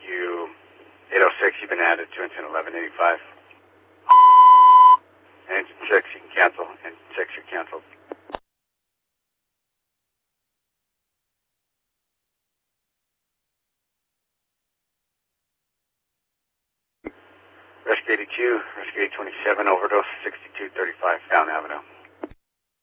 Rescue 806, you've been added to engine 1185. Engine 6, you can cancel. Engine 6, you're canceled. Rescue 82, Rescue 827, overdose 6235 Down Avenue.